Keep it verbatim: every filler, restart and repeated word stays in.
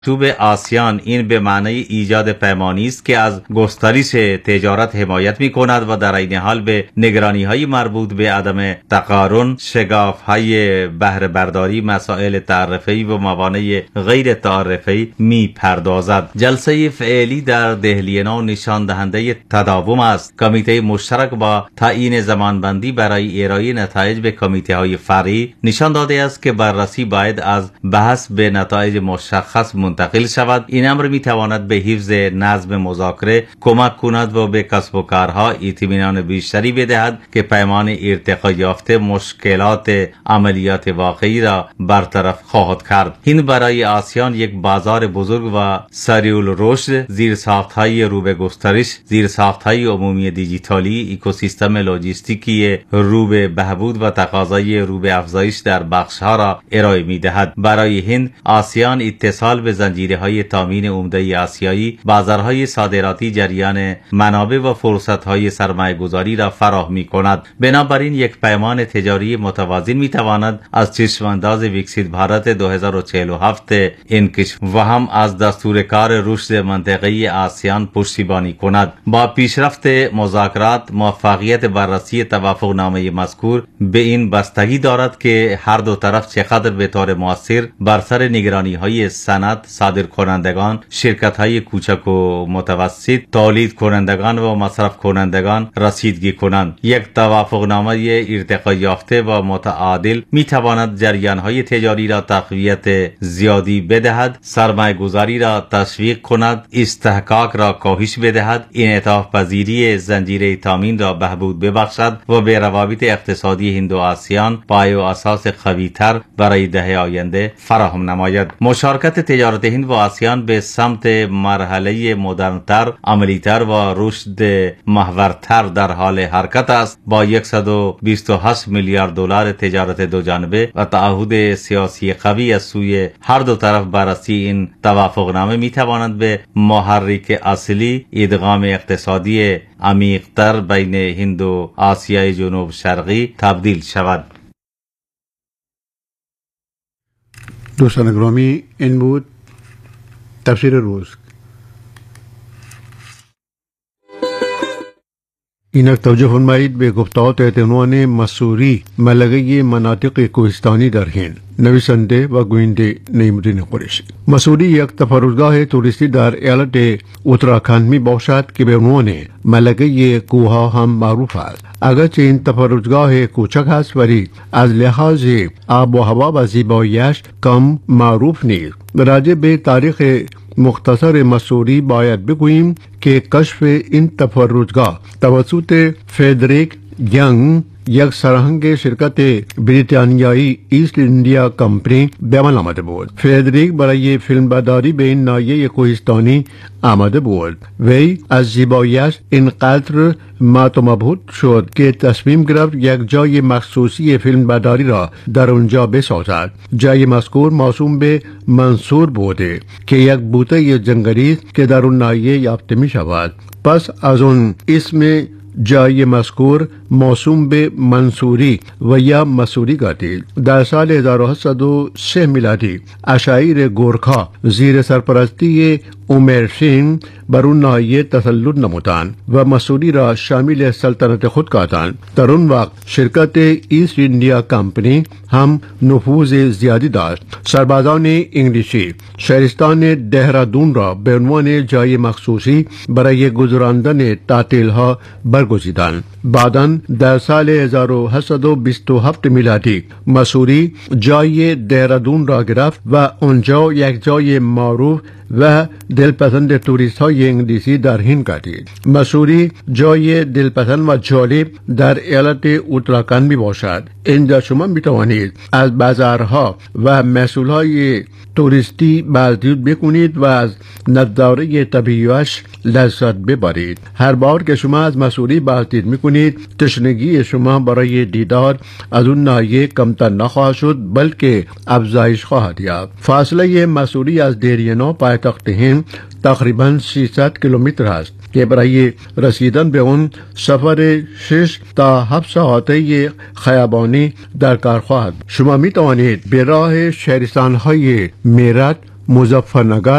مکتوب آسیان این به معنی ایجاد پیمانی است که از گسترش تجارت حمایت می کند و در این حال به نگرانی های مربوط به عدم تقارن، شگاف های بهره برداری، مسائل تعرفه‌ای و موانع غیر تعرفه‌ای می پردازد. جلسه فعلی در دهلی نو نشان دهنده تداوم است. کمیته مشترک با تعیین زمانبندی برای ارائه نتایج به کمیته های فرعی نشان داده است که بررسی باید از بحث به نتایج مشخص منتقل شود. این امر می تواند به حفظ نظم مذاکره کمک کند و به کسب و کارها اطمینان بیشتری بدهد که پیمان ارتقا یافته مشکلات عملیات واقعی را برطرف خواهد کرد. این برای آسیان یک بازار بزرگ و سریع رشد، زیرساخت‌های رو به گسترش، زیرساخت‌های عمومی دیجیتالی، اکوسیستم لوجستیکی رو به بهبود و تقاضای رو به افزایش در بخش‌ها را ارائه می‌دهد. برای هند آسیان اتصال به زنجیره‌های تامین عمده آسیایی، بازارهای صادراتی، جریان منابع و فرصت‌های سرمایه‌گذاری را فراهم می‌کند. بنابراین یک پیمان تجاری متوازن می‌تواند از چشم‌انداز ویکسیت بھارت دو هزار و چهل و هفت انکش و هم از دستور کار رشد منطقه‌ای آسیان پشتیبانی کند. با پیشرفت مذاکرات، موفقیت بررسی توافقنامه مذکور به این بستگی دارد که هر دو طرف چقدر به طور مؤثر بر سر نگرانی‌های صنعت، صادر کنندگان، شرکت‌های کوچک و متوسط، تولید کنندگان و مصرف کنندگان رسیدگی کنند. یک توافقنامه ارتقا یافته و متعادل می‌تواند جریان‌های تجاری را تقویت زیادی بدهد، سرمایه گذاری را تشویق کند، استحقاق را کاهش بدهد، انعطاف پذیری زنجیره تامین را بهبود ببخشد و به روابط اقتصادی هند و آسیان پایه و اساس قوی‌تر برای دهه آینده فراهم نماید. مشارکت تجارت هند و آسیان به سمت مرحله مدرن‌تر، عملی‌تر و رشد محورتر در حال حرکت است. با صد و بیست و هشت میلیارد دلار تجارت دو جانبه و تعهد سیاسی قوی از سوی هر دو طرف، بررسی این توافقنامه می‌تواند به محرک اصلی ادغام اقتصادی عمیق‌تر بین هند و آسیای جنوب شرقی تبدیل شود. دوستان گرامی، این بود تفسیر روز. اینک توجه فرمایید به گفته‌ها تحت عنوان مسوری، ملغه مناطق کوهستانی در هند، نویسنده و گوینده نعیم‌الدین قریشی. مسوری یک تفرجگاه توریستی در ایالت اتراکند می باشد که به عنوان ملغه کوه‌ها هم معروف است. اگرچه این تفرجگاه کوچک است ولی از لحاظ آب و هوا و زیبایی‌اش کم معروف نیست. راجع به تاریخ مختصر مسوری باید بگوییم که کشف این تفرجگاه توسط فردریک ینگ، یک سرهنگ شرکت بریتانیایی ایست اندیا کمپنی به عمل آمده بود. فردریک برای فیلمبرداری به این ناحیه کوهستانی آمده بود. وی از زیباییش اینقدر مات و مبهوت شد که تصمیم گرفت یک جای مخصوصی فیلمبرداری را در اونجا بسازد. جای مذکور موسوم به منصور بوده که یک بوته جنگلی است که در اون ناحیه یافته می شود. پس از اون اسم جای مذکور موسوم به منصوری و یا مسوری گردید. در سال هزار و هشتصد و سه میلادی اشایر گورکا زیر سرپرستی عمر سینگ بر اون ناحیه تسلط نمودند و مسوری را شامل سلطنت خود کردند. در اون وقت شرکت ایست اندیا کمپنی هم نفوذ زیادی داشت. سربازان انگلیسی شهرستان دهرادون را به عنوان جای مخصوصی برای گذراندن تعطیل‌ها برگزیدند. بعداً در سال هزار و هشتصد و بیست و هفت میلادی مسوری جای دهرادون را گرفت و اونجا یک جای معروف و دلپسند توریست های انگلیسی در هند گردید. مسوری جای دلپسند و جالب در ایالت اتراکند می باشد. اینجا شما می توانید از بازارها و محصول های توریستی بازدید بکنید و از نظاره طبیعیش لذت ببرید. هر بار که شما از مسوری بازدید می کنید، تشنگی شما برای دیدار از اون ناحیه کمتر نخواهد شد بلکه افزایش خواهد یافت. فاصله مسوری از دهلی پایتخت هند تقریباً سیصد کیلومتر است که برای رسیدن به اون سفر شش تا هفت ساعته خیابانی در کار خواهد. شما می توانید به راه شهرستان‌های میرات، مظفرنگر